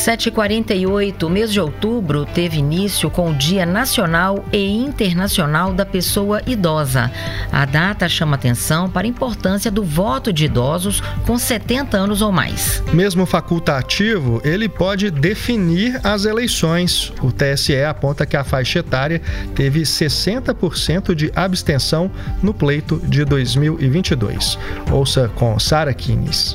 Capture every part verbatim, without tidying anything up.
sete e quarenta e oito, o mês de outubro teve início com o Dia Nacional e Internacional da Pessoa Idosa. A data chama atenção para a importância do voto de idosos com setenta anos ou mais. Mesmo facultativo, ele pode definir as eleições. O T S E aponta que a faixa etária teve sessenta por cento de abstenção no pleito de dois mil e vinte e dois. Ouça com Sara Kines.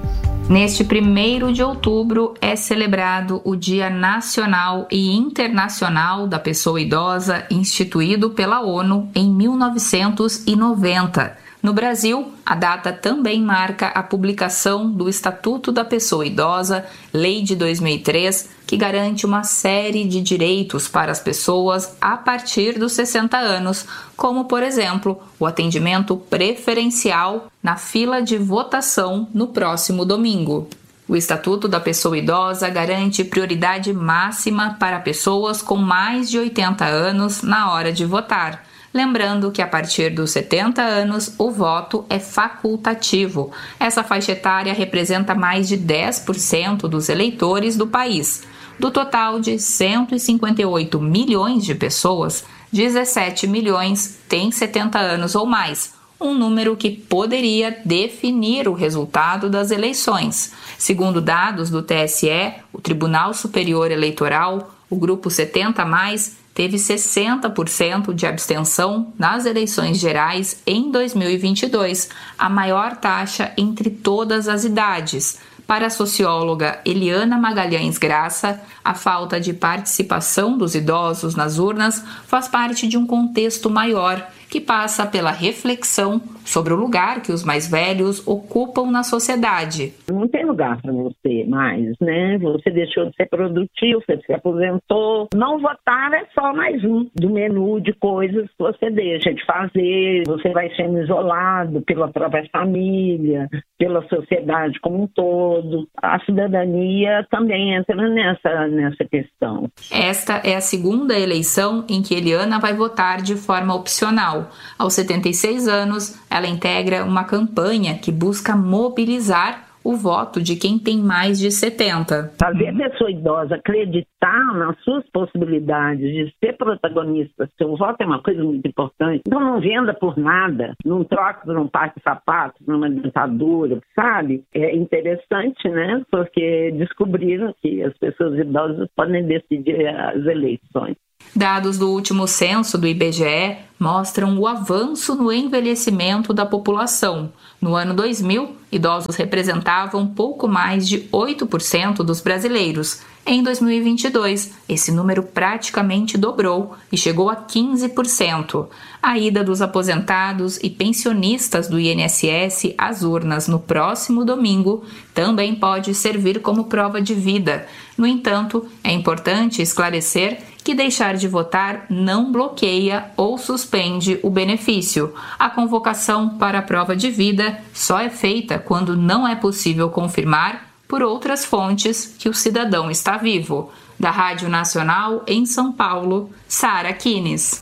Neste primeiro de outubro é celebrado o Dia Nacional e Internacional da Pessoa Idosa, instituído pela ONU em mil novecentos e noventa. No Brasil, a data também marca a publicação do Estatuto da Pessoa Idosa, Lei de dois mil e três, que garante uma série de direitos para as pessoas a partir dos sessenta anos, como, por exemplo, o atendimento preferencial na fila de votação no próximo domingo. O Estatuto da Pessoa Idosa garante prioridade máxima para pessoas com mais de oitenta anos na hora de votar. Lembrando que a partir dos setenta anos o voto é facultativo. Essa faixa etária representa mais de dez por cento dos eleitores do país. Do total de cento e cinquenta e oito milhões de pessoas, dezessete milhões têm setenta anos ou mais, um número que poderia definir o resultado das eleições. Segundo dados do T S E, o Tribunal Superior Eleitoral, o grupo setenta mais, teve sessenta por cento de abstenção nas eleições gerais em dois mil e vinte e dois, a maior taxa entre todas as idades. Para a socióloga Eliana Magalhães Graça, a falta de participação dos idosos nas urnas faz parte de um contexto maior, que passa pela reflexão sobre o lugar que os mais velhos ocupam na sociedade. Não tem lugar para você mais, né? Você deixou de ser produtivo, você se aposentou. Não votar é só mais um do menu de coisas que você deixa de fazer. Você vai sendo isolado pela própria família, pela sociedade como um todo. A cidadania também entra nessa, nessa questão. Esta é a segunda eleição em que Eliana vai votar de forma opcional. Aos setenta e seis anos, ela integra uma campanha que busca mobilizar o voto de quem tem mais de setenta. Fazer a pessoa idosa acreditar nas suas possibilidades de ser protagonista, seu voto é uma coisa muito importante. Então não venda por nada, não troque por um par de sapatos, numa dentadura, sabe? É interessante, né? Porque descobriram que as pessoas idosas podem decidir as eleições. Dados do último censo do I B G E mostram o avanço no envelhecimento da população. No ano dois mil, idosos representavam pouco mais de oito por cento dos brasileiros. Em dois mil e vinte e dois, esse número praticamente dobrou e chegou a quinze por cento. A ida dos aposentados e pensionistas do I N S S às urnas no próximo domingo também pode servir como prova de vida. No entanto, é importante esclarecer que deixar de votar não bloqueia ou suspende o benefício. A convocação para a prova de vida só é feita quando não é possível confirmar por outras fontes que o cidadão está vivo. Da Rádio Nacional em São Paulo, Sara Kines.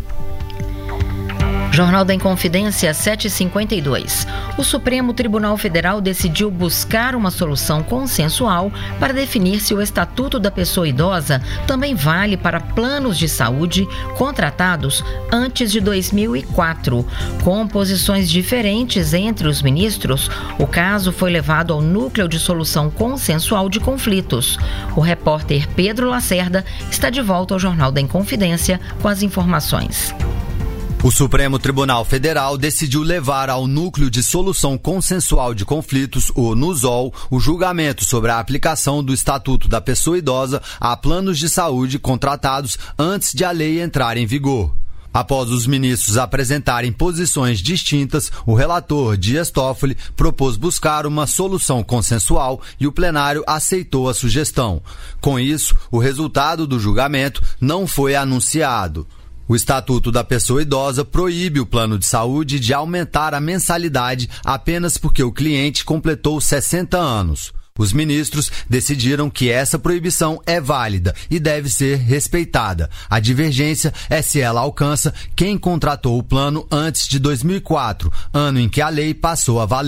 Jornal da Inconfidência sete e cinquenta e dois. O Supremo Tribunal Federal decidiu buscar uma solução consensual para definir se o Estatuto da Pessoa Idosa também vale para planos de saúde contratados antes de dois mil e quatro. Com posições diferentes entre os ministros, o caso foi levado ao Núcleo de Solução Consensual de Conflitos. O repórter Pedro Lacerda está de volta ao Jornal da Inconfidência com as informações. O Supremo Tribunal Federal decidiu levar ao Núcleo de Solução Consensual de Conflitos, o NUSOL, o julgamento sobre a aplicação do Estatuto da Pessoa Idosa a planos de saúde contratados antes de a lei entrar em vigor. Após os ministros apresentarem posições distintas, o relator Dias Toffoli propôs buscar uma solução consensual e o plenário aceitou a sugestão. Com isso, o resultado do julgamento não foi anunciado. O Estatuto da Pessoa Idosa proíbe o plano de saúde de aumentar a mensalidade apenas porque o cliente completou sessenta anos. Os ministros decidiram que essa proibição é válida e deve ser respeitada. A divergência é se ela alcança quem contratou o plano antes de dois mil e quatro, ano em que a lei passou a valer.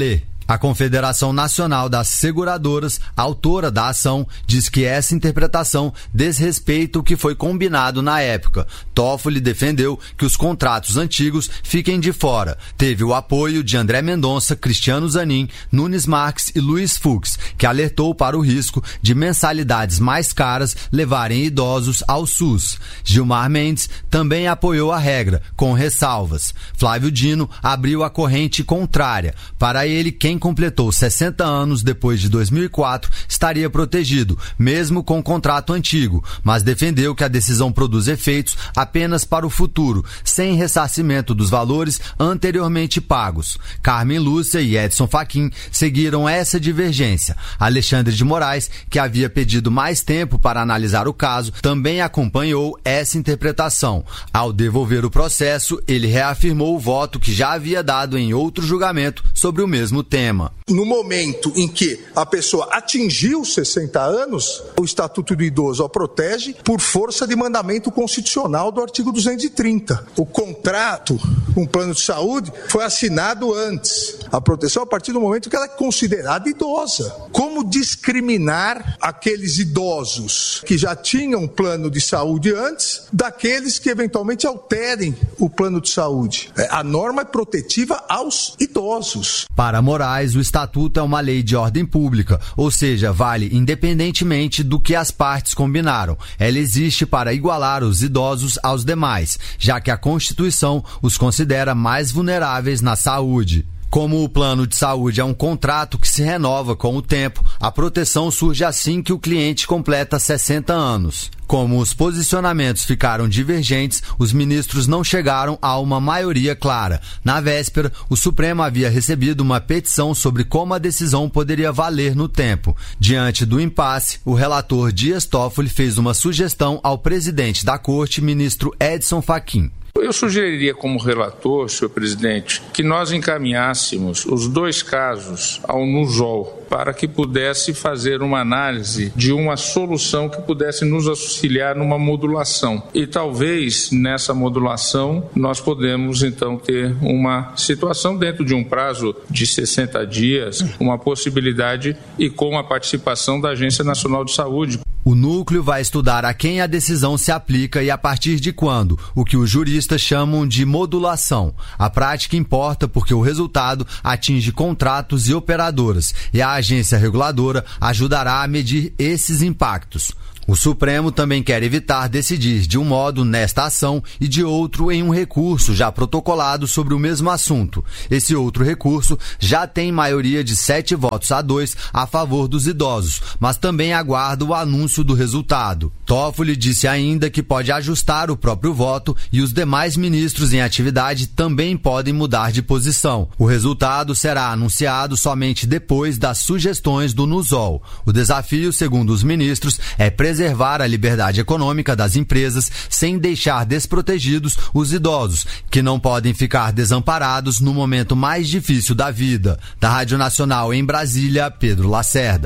A Confederação Nacional das Seguradoras, autora da ação, diz que essa interpretação desrespeita o que foi combinado na época. Toffoli defendeu que os contratos antigos fiquem de fora. Teve o apoio de André Mendonça, Cristiano Zanin, Nunes Marques e Luiz Fux, que alertou para o risco de mensalidades mais caras levarem idosos ao SUS. Gilmar Mendes também apoiou a regra, com ressalvas. Flávio Dino abriu a corrente contrária. Para ele, quem completou sessenta anos depois de dois mil e quatro estaria protegido, mesmo com contrato antigo, mas defendeu que a decisão produz efeitos apenas para o futuro, sem ressarcimento dos valores anteriormente pagos. Carmen Lúcia e Edson Fachin seguiram essa divergência. Alexandre de Moraes, que havia pedido mais tempo para analisar o caso, também acompanhou essa interpretação. Ao devolver o processo, ele reafirmou o voto que já havia dado em outro julgamento sobre o mesmo tema. No momento em que a pessoa atingiu sessenta anos, o Estatuto do Idoso a protege por força de mandamento constitucional do artigo duzentos e trinta. O contrato com o plano de saúde foi assinado antes. A proteção a partir do momento que ela é considerada idosa. Como discriminar aqueles idosos que já tinham plano de saúde antes daqueles que eventualmente alterem o plano de saúde? A norma é protetiva aos idosos. Para Moraes, o Estatuto é uma lei de ordem pública, ou seja, vale independentemente do que as partes combinaram. Ela existe para igualar os idosos aos demais, já que a Constituição os considera mais vulneráveis na saúde. Como o plano de saúde é um contrato que se renova com o tempo, a proteção surge assim que o cliente completa sessenta anos. Como os posicionamentos ficaram divergentes, os ministros não chegaram a uma maioria clara. Na véspera, o Supremo havia recebido uma petição sobre como a decisão poderia valer no tempo. Diante do impasse, o relator Dias Toffoli fez uma sugestão ao presidente da Corte, ministro Edson Fachin. Eu sugeriria como relator, senhor presidente, que nós encaminhássemos os dois casos ao NUSOL para que pudesse fazer uma análise de uma solução que pudesse nos auxiliar numa modulação. E talvez nessa modulação nós podemos então ter uma situação dentro de um prazo de sessenta dias, uma possibilidade e com a participação da Agência Nacional de Saúde. O núcleo vai estudar a quem a decisão se aplica e a partir de quando, o que os juristas chamam de modulação. A prática importa porque o resultado atinge contratos e operadoras, e a agência reguladora ajudará a medir esses impactos. O Supremo também quer evitar decidir de um modo nesta ação e de outro em um recurso já protocolado sobre o mesmo assunto. Esse outro recurso já tem maioria de sete votos a dois a favor dos idosos, mas também aguarda o anúncio do resultado. Toffoli disse ainda que pode ajustar o próprio voto e os demais ministros em atividade também podem mudar de posição. O resultado será anunciado somente depois das sugestões do NUSOL. O desafio, segundo os ministros, é preservar a liberdade econômica das empresas sem deixar desprotegidos os idosos, que não podem ficar desamparados no momento mais difícil da vida. Da Rádio Nacional em Brasília, Pedro Lacerda.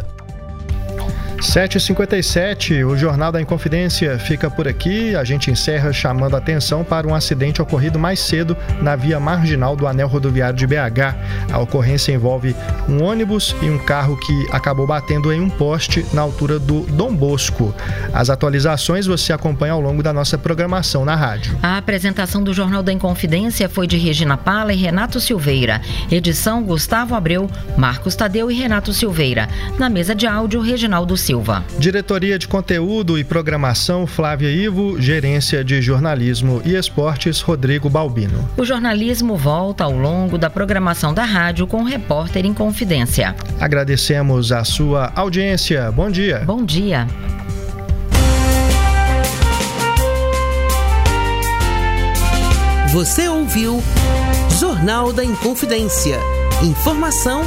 sete e cinquenta e sete, o Jornal da Inconfidência fica por aqui. A gente encerra chamando a atenção para um acidente ocorrido mais cedo na via marginal do anel rodoviário de B H. A ocorrência envolve um ônibus e um carro que acabou batendo em um poste na altura do Dom Bosco. As atualizações você acompanha ao longo da nossa programação na rádio. A apresentação do Jornal da Inconfidência foi de Regina Pala e Renato Silveira. Edição Gustavo Abreu, Marcos Tadeu e Renato Silveira. Na mesa de áudio, Reginaldo Silva. Diretoria de Conteúdo e Programação, Flávia Ivo. Gerência de Jornalismo e Esportes, Rodrigo Balbino. O jornalismo volta ao longo da programação da rádio com o Repórter em Confidência. Agradecemos a sua audiência. Bom dia. Bom dia. Você ouviu Jornal da Inconfidência. Informação